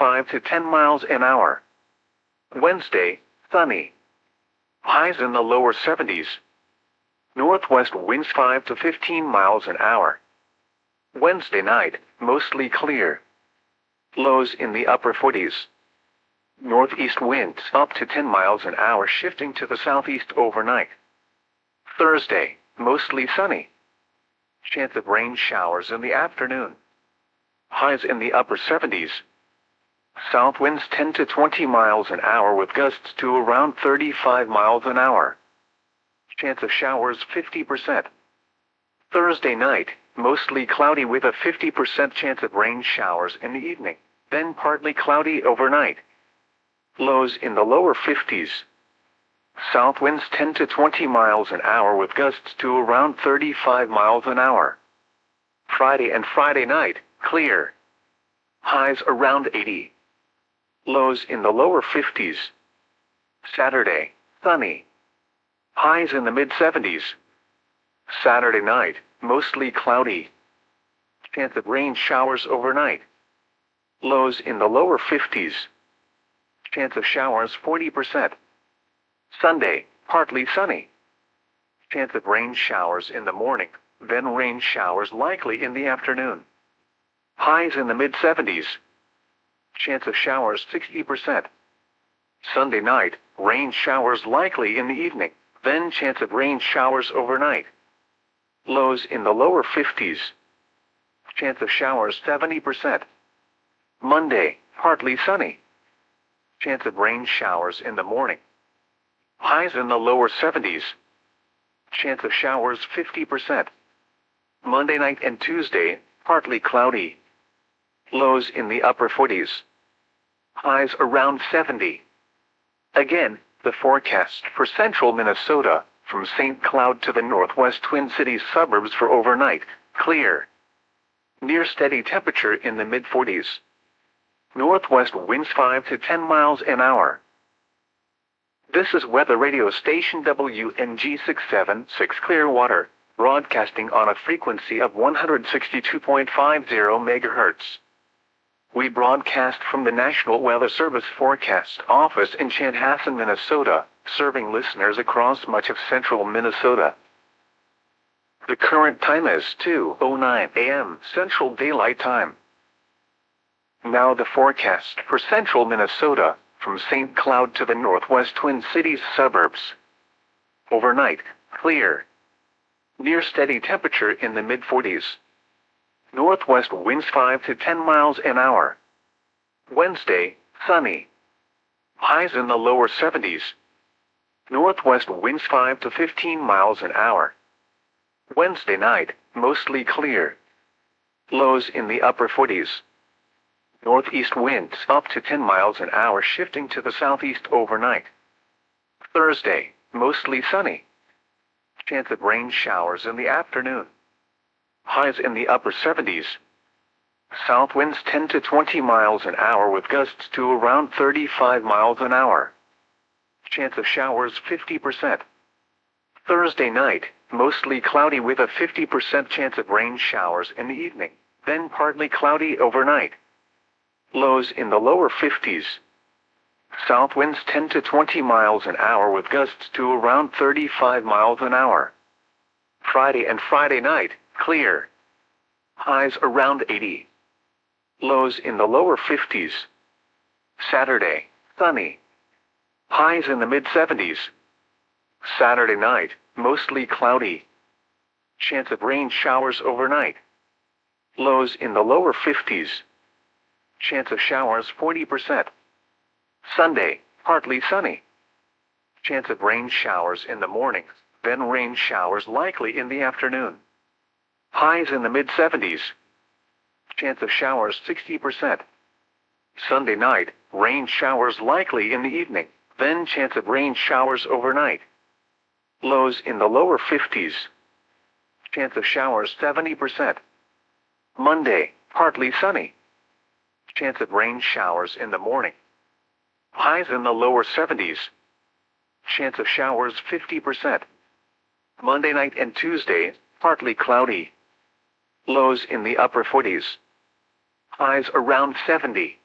5 to 10 miles an hour. Wednesday, sunny. Highs in the lower 70s. Northwest winds 5 to 15 miles an hour. Wednesday night, mostly clear. Lows in the upper 40s. Northeast winds up to 10 miles an hour, shifting to the southeast overnight. Thursday, mostly sunny. Chance of rain showers in the afternoon. Highs in the upper 70s. South winds 10 to 20 miles an hour with gusts to around 35 miles an hour. Chance of showers 50%. Thursday night, mostly cloudy with a 50% chance of rain showers in the evening, then partly cloudy overnight. Lows in the lower 50s. South winds 10 to 20 miles an hour with gusts to around 35 miles an hour. Friday and Friday night, clear. Highs around 80. Lows in the lower 50s. Saturday, sunny. Highs in the mid-70s. Saturday night, mostly cloudy. Chance of rain showers overnight. Lows in the lower 50s. Chance of showers 40%. Sunday, partly sunny. Chance of rain showers in the morning, then rain showers likely in the afternoon. Highs in the mid-70s. Chance of showers 60%. Sunday night, rain showers likely in the evening, then chance of rain showers overnight. Lows in the lower 50s. Chance of showers 70%. Monday, partly sunny. Chance of rain showers in the morning. Highs in the lower 70s. Chance of showers 50%. Monday night and Tuesday, partly cloudy. Lows in the upper 40s. Highs around 70. Again, the forecast for central Minnesota, from St. Cloud to the northwest Twin Cities suburbs for overnight, clear. Near steady temperature in the mid-40s. Northwest winds 5 to 10 miles an hour. This is weather radio station WNG 676 Clearwater, broadcasting on a frequency of 162.50 MHz. We broadcast from the National Weather Service Forecast Office in Chanhassen, Minnesota, serving listeners across much of central Minnesota. The current time is 2:09 a.m. Central Daylight Time. Now the forecast for central Minnesota, from St. Cloud to the northwest Twin Cities suburbs. Overnight, clear. Near steady temperature in the mid-40s. Northwest winds 5 to 10 miles an hour. Wednesday, sunny. Highs in the lower 70s. Northwest winds 5 to 15 miles an hour. Wednesday night, mostly clear. Lows in the upper 40s. Northeast winds up to 10 miles an hour, shifting to the southeast overnight. Thursday, mostly sunny. Chance of rain showers in the afternoon. Highs in the upper 70s. South winds 10 to 20 miles an hour with gusts to around 35 miles an hour. Chance of showers 50%. Thursday night, mostly cloudy with a 50% chance of rain showers in the evening, then partly cloudy overnight. Lows in the lower 50s. South winds 10 to 20 miles an hour with gusts to around 35 miles an hour. Friday and Friday night, clear. Highs around 80. Lows in the lower 50s. Saturday, sunny. Highs in the mid-70s. Saturday night, mostly cloudy. Chance of rain showers overnight. Lows in the lower 50s. Chance of showers 40%. Sunday, partly sunny. Chance of rain showers in the morning, then rain showers likely in the afternoon. Highs in the mid-70s. Chance of showers 60%. Sunday night, rain showers likely in the evening, then chance of rain showers overnight. Lows in the lower 50s. Chance of showers 70%. Monday, partly sunny. Chance of rain showers in the morning. Highs in the lower 70s. Chance of showers 50%. Monday night and Tuesday, partly cloudy. Lows in the upper 40s. Highs around 70.